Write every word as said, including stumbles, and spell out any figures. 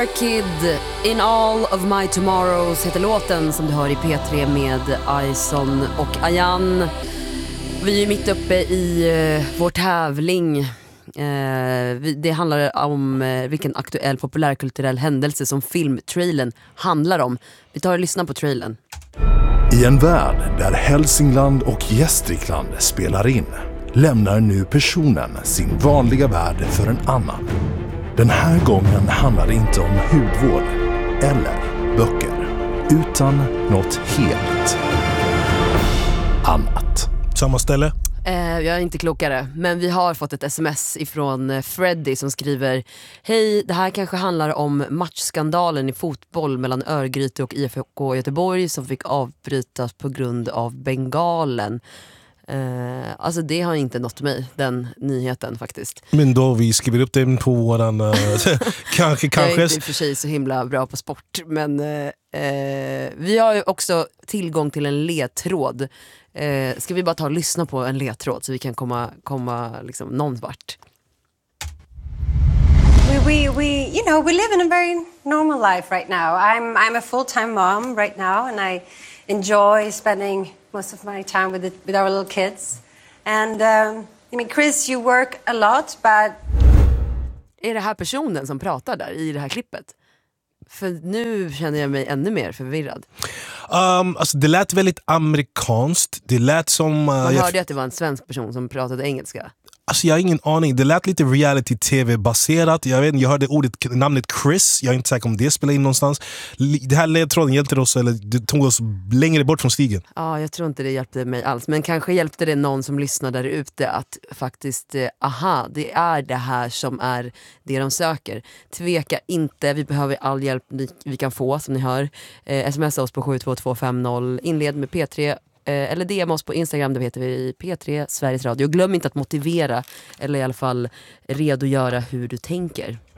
Kid, In All of My Tomorrows heter låten som du hör i P tre med Ison och Ayan. Vi är mitt uppe i uh, vår tävling. Uh, vi, det handlar om uh, vilken aktuell populärkulturell händelse som filmtrailern handlar om. Vi tar och lyssnar på trailern. I en värld där Hälsingland och Gästrikland spelar in lämnar nu personen sin vanliga värld för en annan. Den här gången handlar det inte om hudvård eller böcker, utan något helt annat. Samma ställe? Eh, jag är inte klokare, men vi har fått ett sms ifrån Freddy som skriver: hej, det här kanske handlar om matchskandalen i fotboll mellan Örgryte och I F K Göteborg som fick avbrytas på grund av bengalen. Uh, alltså det har inte nått mig, den nyheten faktiskt. Men då vi skriver upp den på våran uh, kanske, kanske. Jag är inte i och för sig så himla bra på sport, men uh, uh, vi har ju också tillgång till en ledtråd. uh, Ska vi bara ta och lyssna på en ledtråd så vi kan komma, komma liksom någon vart. We, we, we, you know, we live in a very normal life right now. I'm, I'm a full-time mom right now, and I enjoy spending most of my time with, the, with our little kids. And, um, I mean, Chris, you work a lot, but... Är det här personen som pratar där i det här klippet? För nu känner jag mig ännu mer förvirrad. Um, alltså det lät väldigt amerikanskt. Det lät som... Uh, Man hörde jag... att det var en svensk person som pratade engelska. Alltså jag har ingen aning. Det lät lite reality-tv-baserat. Jag vet, jag hörde ordet, namnet Chris. Jag är inte säker om det spelar in någonstans. Det här ledtråden hjälpte oss, eller det tog oss längre bort från stigen. Ja, jag tror inte det hjälpte mig alls. Men kanske hjälpte det någon som lyssnar där ute att faktiskt, eh, aha, det är det här som är det de söker. Tveka inte, vi behöver all hjälp vi kan få, som ni hör. Eh, smsa oss på sju två två fem noll. Inled med P tre. Eller D M oss på Instagram, där heter vi P tre Sveriges Radio. Glöm inte att motivera, eller i alla fall redogöra hur du tänker.